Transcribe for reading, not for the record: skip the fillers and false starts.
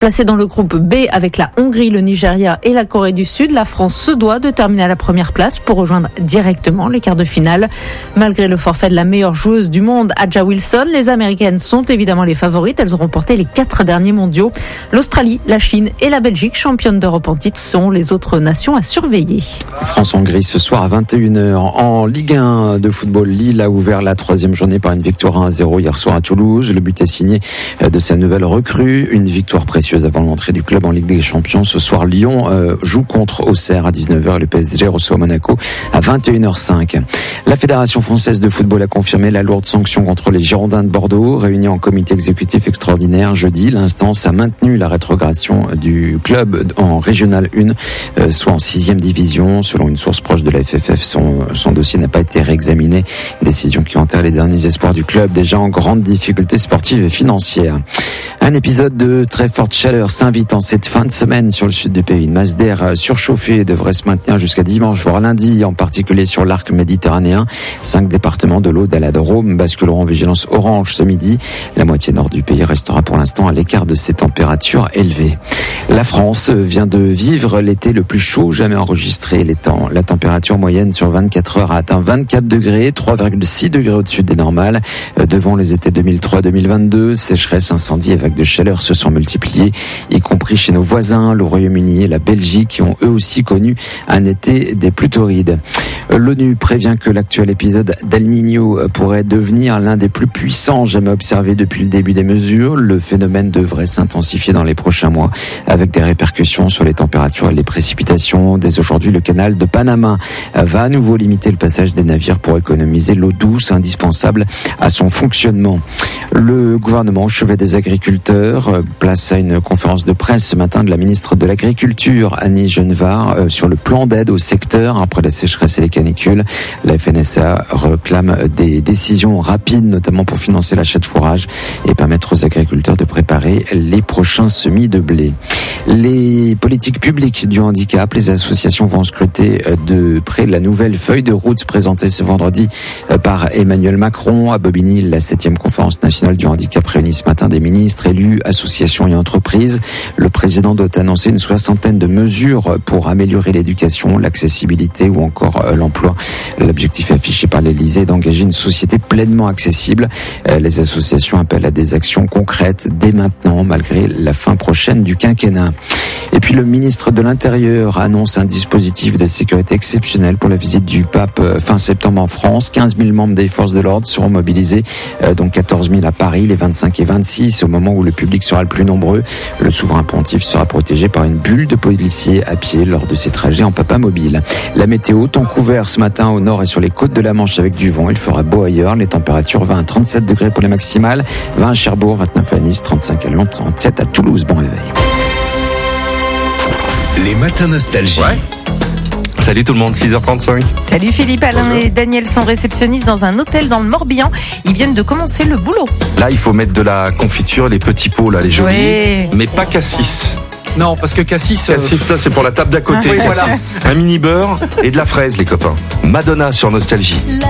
Placée dans le groupe B avec la Hongrie, le Nigeria et la Corée du Sud, la France se doit de terminer à la première place pour rejoindre directement les quarts de finale. Malgré le forfait de la meilleure joueuse du monde, A'ja Wilson, les Américaines sont évidemment les favorites. Elles ont remporté les 4 derniers mondiaux. L'Australie, la Chine et la Belgique, championnes d'Europe en titre, sont les autres nations à surveiller. France-Hongrie ce soir à 21h. En Ligue 1 de football, Lille a ouvert la 3e journée par une victoire 1-0 hier soir à Toulouse. Le but est signé de sa nouvelle recrue. Une victoire précieuse avant l'entrée du club en Ligue des Champions. Ce soir, Lyon joue contre Auxerre à 19h et le PSG reçoit Monaco à 21h05. La Fédération française de football a confirmé la lourde sanction contre les Girondins de Bordeaux. Réunis en comité exécutif extraordinaire jeudi, l'instance a maintenu la rétrogradation du club en Régional 1, soit en 6e division. Selon une source proche de la FFF, son dossier n'a pas été réexaminé. Décision qui enterre les derniers espoirs du club, déjà en grande difficulté sportive et financière. Un épisode de très forte chaleur s'invite en cette fin de semaine sur le sud du pays. Une masse d'air surchauffée devrait se maintenir jusqu'à dimanche, voire lundi, en particulier sur l'arc méditerranéen. 5 départements de l'Aude à la Drôme basculeront en vigilance orange ce midi. La moitié nord du pays restera pour l'instant à l'écart de ces températures élevées. La France vient de vivre l'été le plus chaud jamais enregistré. La température moyenne sur 24 heures a atteint 24 degrés, 3,6 degrés au-dessus des normales. Devant les étés 2003-2022, sécheresse, incendies et vagues de chaleur se sont multipliées, y compris chez nos voisins, le Royaume-Uni et la Belgique, qui ont eux aussi connu un été des plus torrides. L'ONU prévient que l'actuel épisode d'El Niño pourrait devenir l'un des plus puissants jamais observés depuis le début des mesures. Le phénomène devrait s'intensifier dans les prochains mois, avec des répercussions sur les températures et les précipitations. Dès aujourd'hui, le canal de Panama va à nouveau limiter le passage des navires pour économiser l'eau douce indispensable à son fonctionnement. Le gouvernement, au chevet des agriculteurs, place à une conférence de presse ce matin de la ministre de l'Agriculture, Annie Genevard, sur le plan d'aide au secteur après la sécheresse et les canicules. La FNSEA réclame des décisions rapides, notamment pour financer l'achat de fourrage et permettre aux agriculteurs de préparer les prochains semis de blé. Les politiques publiques du handicap, les associations vont scruter de près la nouvelle feuille de route présentée ce vendredi par Emmanuel Macron. À Bobigny, la 7e conférence nationale du handicap réunit ce matin des ministres, élus, associations et entreprises. Le président doit annoncer une 60aine de mesures pour améliorer l'éducation, l'accessibilité ou encore l'emploi. L'objectif affiché par l'Élysée est d'engager une société pleinement accessible. Les associations appellent à des actions concrètes dès maintenant, malgré la fin prochaine du quinquennat. Et puis le ministre de l'Intérieur annonce un dispositif de sécurité exceptionnel pour la visite du pape fin septembre en France. 15 000 membres des forces de l'ordre seront mobilisés, dont 14 000 à Paris les 25 et 26, au moment où le public sera le plus nombreux. Le souverain pontife sera protégé par une bulle de policiers à pied lors de ses trajets en papa mobile. La météo, temps couvert ce matin au nord et sur les côtes de la Manche avec du vent. Il fera beau ailleurs. Les températures 20 à 37 degrés pour les maximales, 20 à Cherbourg, 29 à Nice, 35 à Lyon, 37 à Toulouse. Bon réveil. Les matins nostalgie. Ouais. Salut tout le monde, 6h35. Salut Philippe, Alain et Daniel sont réceptionnistes dans un hôtel dans le Morbihan. Ils viennent de commencer le boulot. Là, il faut mettre de la confiture, les petits pots, là, les jolis. Ouais, mais pas cassis. Non, parce que cassis... Cassis, là, c'est pour la table d'à côté. Oui, voilà. Un mini beurre et de la fraise, les copains. Madonna sur Nostalgie.